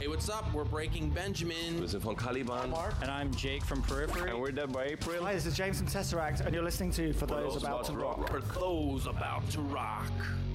Hey, what's up? We're Breaking Benjamin. Wir sind von Caliban. And I'm Jake from Periphery. And we're Dead by April. Hi, this is James from Tesseract, and you're listening to For Those About to Rock. For those about to rock.